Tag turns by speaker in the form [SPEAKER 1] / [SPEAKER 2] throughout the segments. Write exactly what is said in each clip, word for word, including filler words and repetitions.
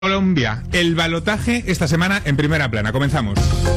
[SPEAKER 1] Colombia, el balotaje esta semana en primera plana. Comenzamos.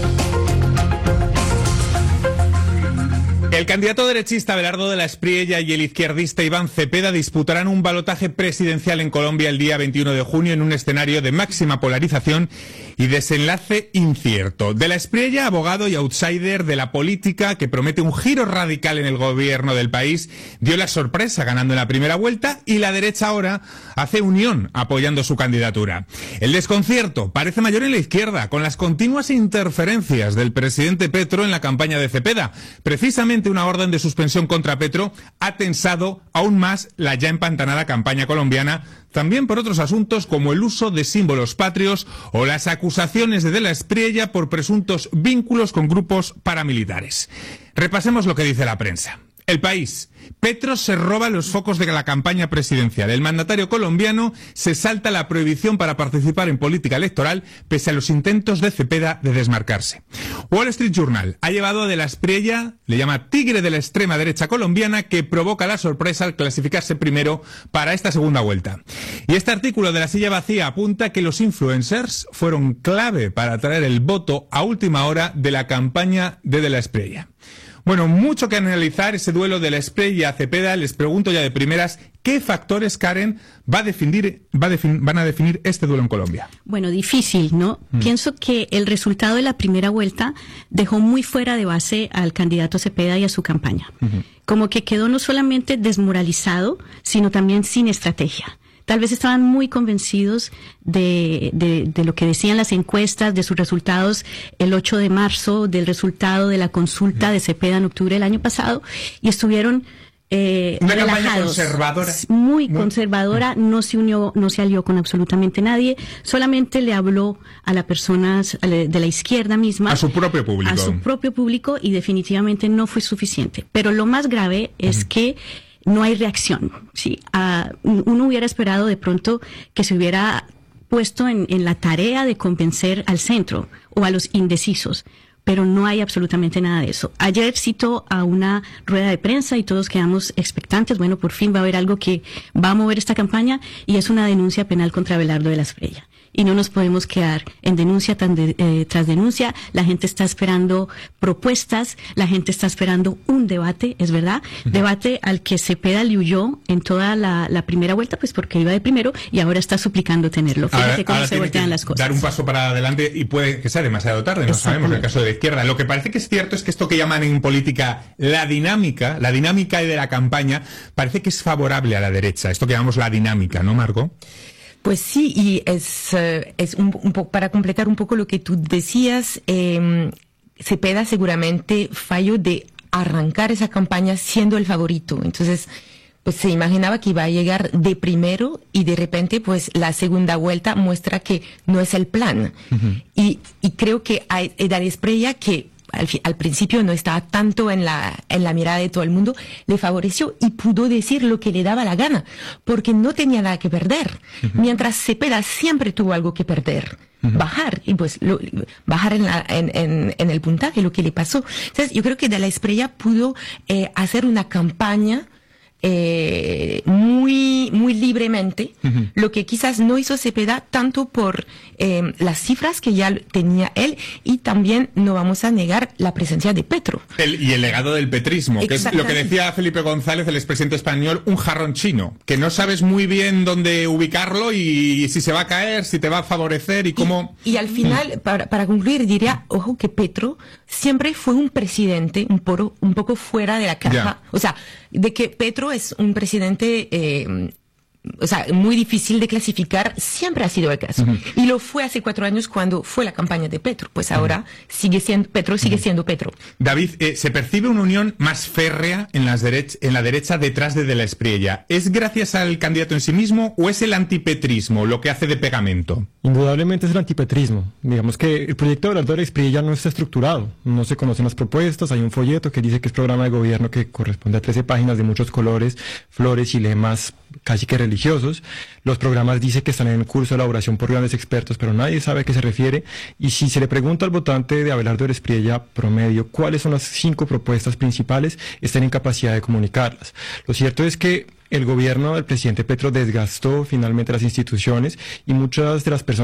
[SPEAKER 1] El candidato derechista Abelardo de la Espriella y el izquierdista Iván Cepeda disputarán un balotaje presidencial en Colombia el día veintiuno de junio en un escenario de máxima polarización y desenlace incierto. De la Espriella, abogado y outsider de la política que promete un giro radical en el gobierno del país, dio la sorpresa ganando en la primera vuelta, y la derecha ahora hace unión apoyando su candidatura. El desconcierto parece mayor en la izquierda, con las continuas interferencias del presidente Petro en la campaña de Cepeda. Precisamente una orden de suspensión contra Petro ha tensado aún más la ya empantanada campaña colombiana, también por otros asuntos como el uso de símbolos patrios o las acusaciones de De la Espriella por presuntos vínculos con grupos paramilitares. Repasemos lo que dice la prensa. El País. Petro se roba los focos de la campaña presidencial. El mandatario colombiano se salta la prohibición para participar en política electoral pese a los intentos de Cepeda de desmarcarse. Wall Street Journal ha llevado a De la Espriella, le llama tigre de la extrema derecha colombiana, que provoca la sorpresa al clasificarse primero para esta segunda vuelta. Y este artículo de La Silla Vacía apunta que los influencers fueron clave para atraer el voto a última hora de la campaña de De la Espriella. Bueno, mucho que analizar ese duelo de la Espriella a Cepeda. Les pregunto ya de primeras, ¿qué factores, Karen, va a definir, va a defin, van a definir este duelo en Colombia?
[SPEAKER 2] Bueno, difícil, ¿no? Mm. Pienso que el resultado de la primera vuelta dejó muy fuera de base al candidato Cepeda y a su campaña. Uh-huh. Como que quedó no solamente desmoralizado, sino también sin estrategia. Tal vez estaban muy convencidos de, de, de lo que decían las encuestas, de sus resultados el ocho de marzo, del resultado de la consulta de Cepeda en octubre del año pasado, y estuvieron eh,
[SPEAKER 1] Una
[SPEAKER 2] relajados.
[SPEAKER 1] Campaña conservadora.
[SPEAKER 2] Muy, muy conservadora, no se unió, no se alió con absolutamente nadie, solamente le habló a las personas de la izquierda misma.
[SPEAKER 1] A su propio público.
[SPEAKER 2] A su propio público, y definitivamente no fue suficiente. Pero lo más grave es uh-huh. que no hay reacción. Sí, uh, uno hubiera esperado de pronto que se hubiera puesto en, en la tarea de convencer al centro o a los indecisos, pero no hay absolutamente nada de eso. Ayer citó a una rueda de prensa y todos quedamos expectantes. Bueno, por fin va a haber algo que va a mover esta campaña, y es una denuncia penal contra Abelardo de la Espriella. Y no nos podemos quedar en denuncia tan de, eh, tras denuncia. La gente está esperando propuestas, la gente está esperando un debate, es verdad, uh-huh. debate al que Cepeda le huyó en toda la, la primera vuelta, pues porque iba de primero, y ahora está suplicando tenerlo. Fíjate ahora, cómo ahora se voltean las cosas.
[SPEAKER 1] Dar un paso para adelante, y puede que sea demasiado tarde, no sabemos en el caso de la izquierda. Lo que parece que es cierto es que esto que llaman en política la dinámica, la dinámica de la campaña, parece que es favorable a la derecha. Esto que llamamos la dinámica, ¿no, Margot?
[SPEAKER 3] Pues sí, y es, uh, es un, un poco para completar un poco lo que tú decías, eh, Cepeda seguramente falló de arrancar esa campaña siendo el favorito. Entonces, pues se imaginaba que iba a llegar de primero, y de repente, pues la segunda vuelta muestra que no es el plan. Uh-huh. Y, y creo que a De la Espriella, que Al, al principio no estaba tanto en la, en la mirada de todo el mundo, le favoreció y pudo decir lo que le daba la gana, porque no tenía nada que perder. Uh-huh. Mientras Cepeda siempre tuvo algo que perder. Uh-huh. Bajar, y pues lo, bajar en, la, en, en, en el puntaje, lo que le pasó. Entonces, yo creo que De la Espriella pudo eh, hacer una campaña Eh, muy muy libremente, uh-huh. lo que quizás no hizo Cepeda, tanto por eh, las cifras que ya tenía él, y también no vamos a negar la presencia de Petro.
[SPEAKER 1] El, y el legado del petrismo, que es lo que decía Felipe González, el expresidente español, un jarrón chino, que no sabes muy bien dónde ubicarlo y, y si se va a caer, si te va a favorecer y cómo...
[SPEAKER 3] Y, y al final, uh-huh. para, para concluir, diría, ojo, que Petro siempre fue un presidente un, poro, un poco fuera de la caja, yeah. o sea, de que Petro es un presidente, eh, o sea, muy difícil de clasificar, siempre ha sido el caso. Uh-huh. Y lo fue hace cuatro años cuando fue la campaña de Petro. Pues ahora uh-huh. sigue siendo, Petro sigue uh-huh. siendo Petro.
[SPEAKER 1] David, eh, ¿se percibe una unión más férrea en, las derech- en la derecha detrás de De la Espriella? ¿Es gracias al candidato en sí mismo o es el antipetrismo lo que hace de pegamento?
[SPEAKER 4] Indudablemente es el antipetrismo. Digamos que el proyecto de Abelardo de la Espriella no está estructurado. No se conocen las propuestas. Hay un folleto que dice que es programa de gobierno, que corresponde a trece páginas de muchos colores, flores y lemas casi que religiosos. religiosos. Los programas dice que están en curso de elaboración por grandes expertos, pero nadie sabe a qué se refiere. Y si se le pregunta al votante de Abelardo Espriella promedio cuáles son las cinco propuestas principales, está en incapacidad de comunicarlas. Lo cierto es que el gobierno del presidente Petro desgastó finalmente las instituciones y muchas de las personas